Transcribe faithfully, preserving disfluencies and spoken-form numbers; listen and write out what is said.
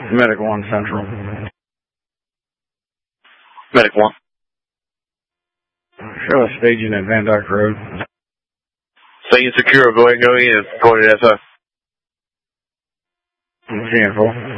Medic one Central. Medic one. Show us staging at Van Dyke Road. Staying secure, go ahead and go in. Go to S I. ten four.